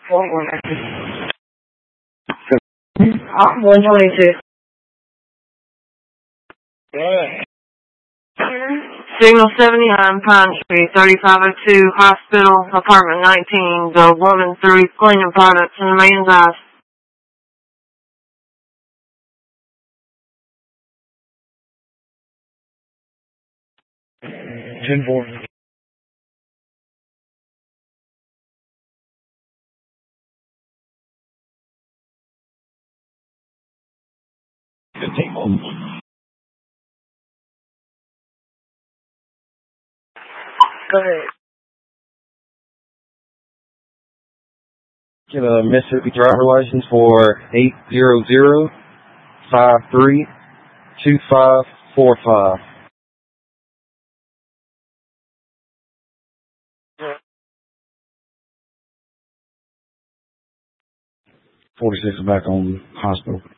122. Right. Signal 79, Pine Street, 3502, Hospital, Apartment 19. The woman threw cleaning products in the man's eyes. Ten four. The table. Go ahead. Get a Mississippi driver license for 800-53-2545. 46 is back on hospital.